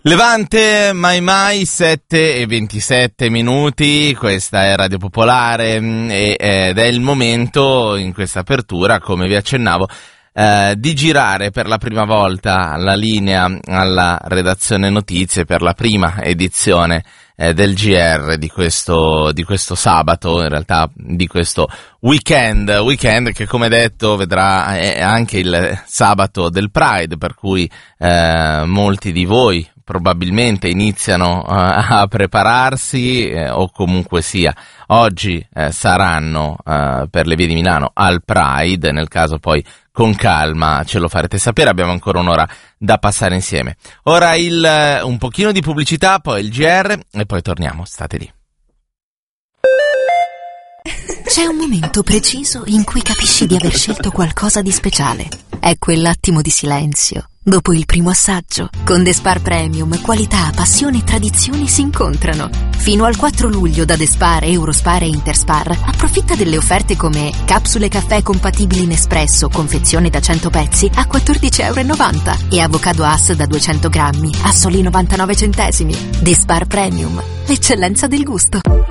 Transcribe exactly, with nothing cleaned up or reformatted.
Levante, mai mai, sette e ventisette minuti, questa è Radio Popolare e, ed è il momento, in questa apertura, come vi accennavo, eh, di girare per la prima volta la linea alla redazione notizie per la prima edizione eh, del G R di questo, di questo sabato, in realtà di questo weekend, weekend che come detto vedrà è anche il sabato del Pride, per cui eh, molti di voi probabilmente iniziano uh, a prepararsi eh, o comunque sia oggi eh, saranno uh, per le vie di Milano al Pride. Nel caso poi con calma ce lo farete sapere, abbiamo ancora un'ora da passare insieme. Ora il uh, un pochino di pubblicità, poi il G R e poi torniamo, state lì. C'è un momento preciso in cui capisci di aver scelto qualcosa di speciale. È quell'attimo di silenzio dopo il primo assaggio. Con The Spar Premium, qualità, passione e tradizioni si incontrano. Fino al quattro luglio da The Spar, Eurospar e Interspar approfitta delle offerte come capsule caffè compatibili in espresso, confezione da cento pezzi a quattordici virgola novanta euro e avocado Hass da duecento grammi a soli novantanove centesimi. The Spar Premium, l'eccellenza del gusto.